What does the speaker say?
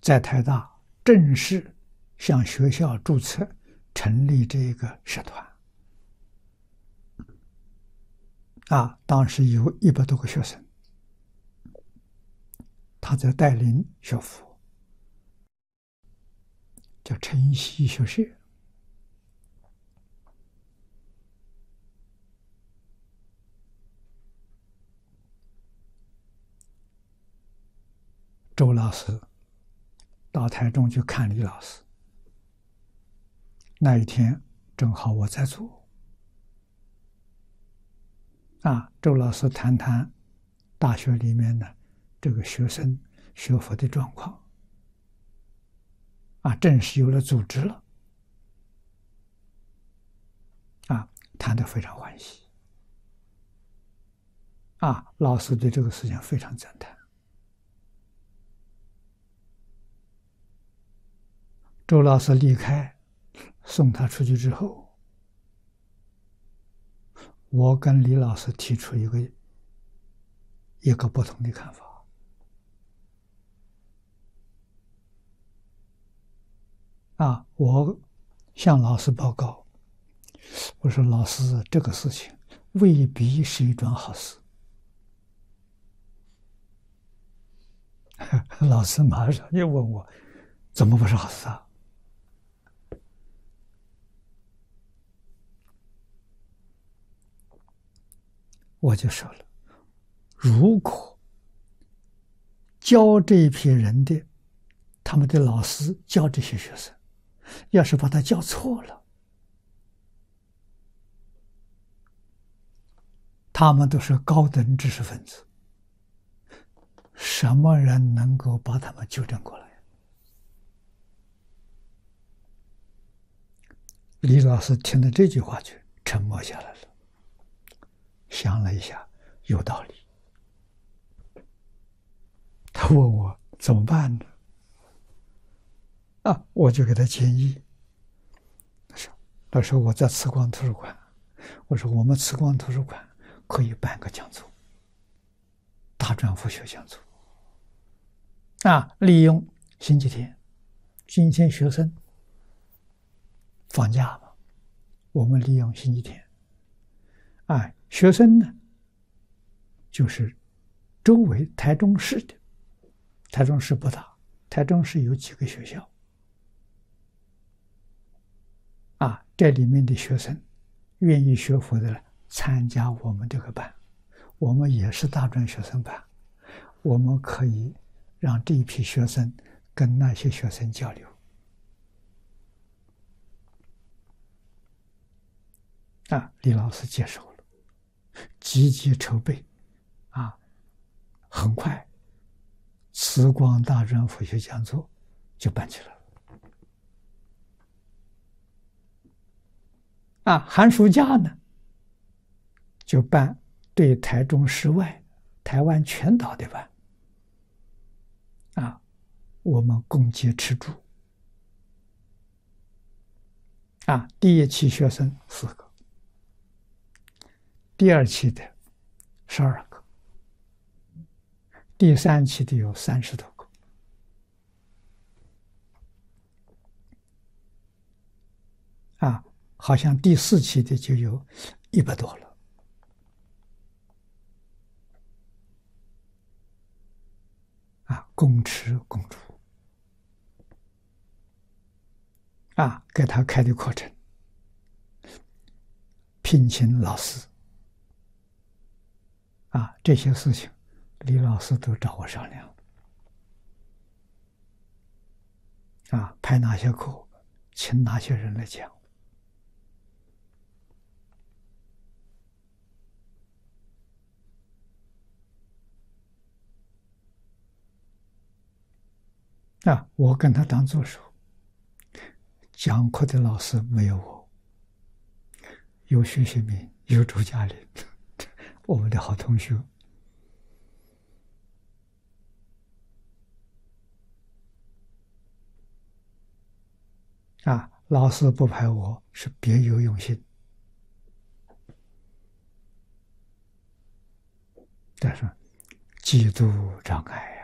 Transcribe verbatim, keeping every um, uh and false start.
在台大正式向学校注册成立这个社团。啊，当时有一百多个学生，他在带领学佛，叫晨曦学社。周老师到台中去看李老师，那一天正好我在座。啊，周老师谈谈大学里面的这个学生学佛的状况，啊，正式有了组织了，啊，谈得非常欢喜，啊，老师对这个事情非常赞叹。周老师离开，送他出去之后，我跟李老师提出一个一个不同的看法。啊，我向老师报告，我说老师，这个事情未必是一桩好事。老师马上就问我，怎么不是好事啊？我就说了，如果教这一批人的，他们的老师教这些学生，要是把他教错了，他们都是高等知识分子，什么人能够把他们纠正过来？李老师听了这句话就沉默下来了，想了一下，有道理。他问我怎么办呢？啊，我就给他建议。他说：“他说我在慈光图书馆，我说我们慈光图书馆可以办个讲座，大专佛学讲座。啊，利用星期天，星期天学生放假嘛，我们利用星期天。啊，学生呢，就是周围台中市的。”台中市不大，台中市有几个学校，啊，这里面的学生愿意学佛的参加我们这个班，我们也是大专学生班，我们可以让这一批学生跟那些学生交流。啊，李老师接受了，积极筹备，啊，很快。慈光大专佛学讲座就办起来了。啊，寒暑假呢，就办对台中市外、台湾全岛的班。啊，我们共接吃住。啊，第一期学生四个，第二期的十二个。第三期的有三十多个，啊，好像第四期的就有一百多了，啊，共吃共住，啊，给他开的课程，聘请老师，啊，这些事情。李老师都找我商量，啊，排哪些课，请哪些人来讲，啊，我跟他当助手，讲课的老师没有我，有徐学明，有周嘉玲，我们的好同学。啊，老师不排我是别有用心，但是嫉妒障碍。